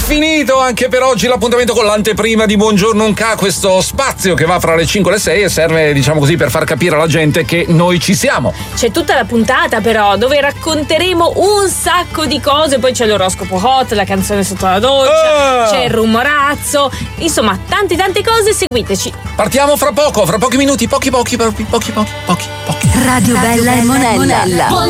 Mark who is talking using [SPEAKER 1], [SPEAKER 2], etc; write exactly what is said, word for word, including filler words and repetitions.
[SPEAKER 1] finito anche per oggi l'appuntamento con l'anteprima di Buongiorno Unca, questo spazio che va fra le cinque e le sei e serve, diciamo così, per far capire alla gente che noi ci siamo.
[SPEAKER 2] C'è tutta la puntata però dove racconteremo un sacco di cose, poi c'è l'oroscopo hot, la canzone sotto la doccia, ah! c'è il rumorazzo, insomma tante tante cose, seguiteci.
[SPEAKER 1] Partiamo fra poco, fra pochi minuti, pochi pochi pochi pochi pochi pochi pochi.
[SPEAKER 3] Radio Bella e Monella.